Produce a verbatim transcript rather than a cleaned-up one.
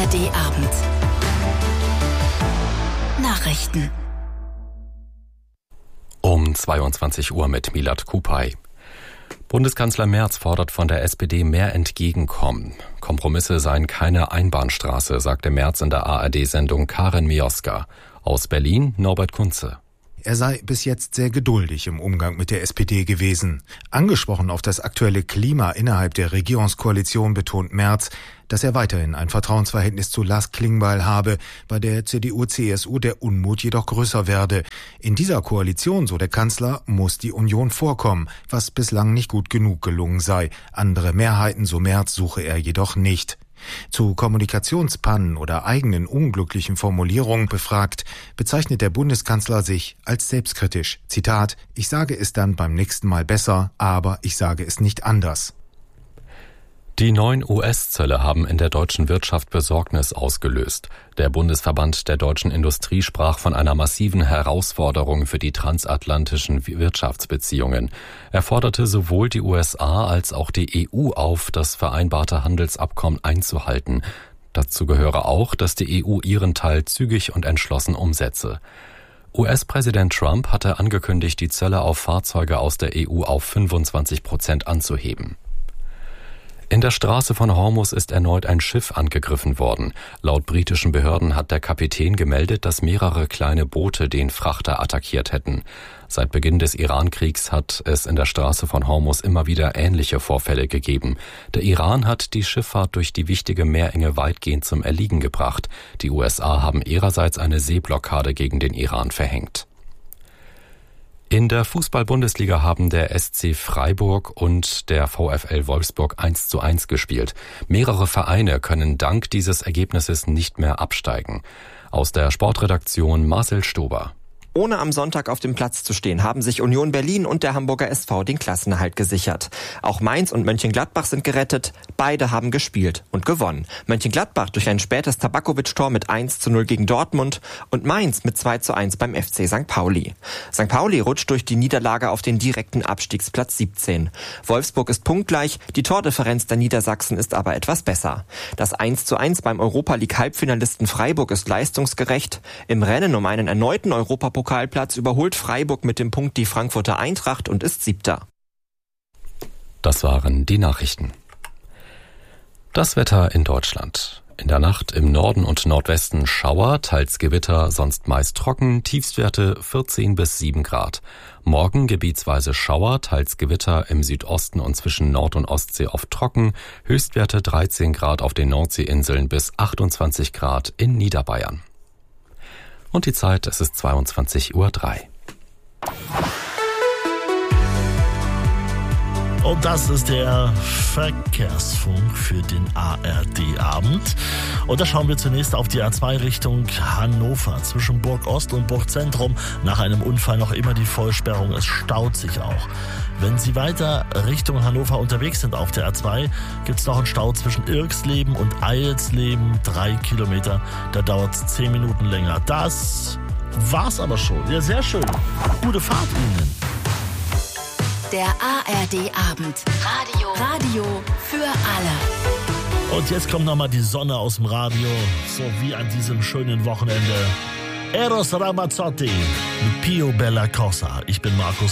D-Abend. Nachrichten. Um zweiundzwanzig Uhr mit Milad Kupay. Bundeskanzler Merz fordert von der S P D mehr Entgegenkommen. Kompromisse seien keine Einbahnstraße, sagte Merz in der A R D-Sendung Karin Mioska. Aus Berlin Norbert Kunze. Er sei bis jetzt sehr geduldig im Umgang mit der S P D gewesen. Angesprochen auf das aktuelle Klima innerhalb der Regierungskoalition betont Merz, dass er weiterhin ein Vertrauensverhältnis zu Lars Klingbeil habe, bei der C D U C S U der Unmut jedoch größer werde. In dieser Koalition, so der Kanzler, muss die Union vorkommen, was bislang nicht gut genug gelungen sei. Andere Mehrheiten, so Merz, suche er jedoch nicht. Zu Kommunikationspannen oder eigenen unglücklichen Formulierungen befragt, bezeichnet der Bundeskanzler sich als selbstkritisch. Zitat: Ich sage es dann beim nächsten Mal besser, aber ich sage es nicht anders. Die neuen U S-Zölle haben in der deutschen Wirtschaft Besorgnis ausgelöst. Der Bundesverband der deutschen Industrie sprach von einer massiven Herausforderung für die transatlantischen Wirtschaftsbeziehungen. Er forderte sowohl die U S A als auch die E U auf, das vereinbarte Handelsabkommen einzuhalten. Dazu gehöre auch, dass die E U ihren Teil zügig und entschlossen umsetze. U S-Präsident Trump hatte angekündigt, die Zölle auf Fahrzeuge aus der E U auf fünfundzwanzig Prozent anzuheben. In der Straße von Hormuz ist erneut ein Schiff angegriffen worden. Laut britischen Behörden hat der Kapitän gemeldet, dass mehrere kleine Boote den Frachter attackiert hätten. Seit Beginn des Iran-Kriegs hat es in der Straße von Hormuz immer wieder ähnliche Vorfälle gegeben. Der Iran hat die Schifffahrt durch die wichtige Meerenge weitgehend zum Erliegen gebracht. Die U S A haben ihrerseits eine Seeblockade gegen den Iran verhängt. In der Fußball-Bundesliga haben der S C Freiburg und der VfL Wolfsburg eins zu eins gespielt. Mehrere Vereine können dank dieses Ergebnisses nicht mehr absteigen. Aus der Sportredaktion Marcel Stober. Ohne am Sonntag auf dem Platz zu stehen, haben sich Union Berlin und der Hamburger S V den Klassenerhalt gesichert. Auch Mainz und Mönchengladbach sind gerettet. Beide haben gespielt und gewonnen. Mönchengladbach durch ein spätes Tabakovic-Tor mit eins zu null gegen Dortmund und Mainz mit zwei zu eins beim F C Sankt Pauli. Sankt Pauli rutscht durch die Niederlage auf den direkten Abstiegsplatz siebzehn. Wolfsburg ist punktgleich, die Tordifferenz der Niedersachsen ist aber etwas besser. Das eins zu eins beim Europa-League-Halbfinalisten Freiburg ist leistungsgerecht. Im Rennen um einen erneuten Europapokalplatz überholt Freiburg mit dem Punkt die Frankfurter Eintracht und ist Siebter. Das waren die Nachrichten. Das Wetter in Deutschland. In der Nacht im Norden und Nordwesten Schauer, teils Gewitter, sonst meist trocken, Tiefstwerte vierzehn bis sieben Grad. Morgen gebietsweise Schauer, teils Gewitter im Südosten und zwischen Nord- und Ostsee oft trocken, Höchstwerte dreizehn Grad auf den Nordseeinseln bis achtundzwanzig Grad in Niederbayern. Und die Zeit, es ist zweiundzwanzig Uhr drei. Und das ist der Verkehrsfunk für den A R D-Abend. Und da schauen wir zunächst auf die A zwei Richtung Hannover. Zwischen Burg Ost und Burg Zentrum nach einem Unfall noch immer die Vollsperrung. Es staut sich auch. Wenn Sie weiter Richtung Hannover unterwegs sind auf der A zwei, gibt es noch einen Stau zwischen Irxleben und Eilsleben. Drei Kilometer, da dauert es zehn Minuten länger. Das war's aber schon. Ja, sehr schön. Gute Fahrt Ihnen. Der A R D-Abend. Radio. Radio für alle. Und jetzt kommt nochmal die Sonne aus dem Radio, so wie an diesem schönen Wochenende. Eros Ramazzotti mit Pio Bella Cosa. Ich bin Markus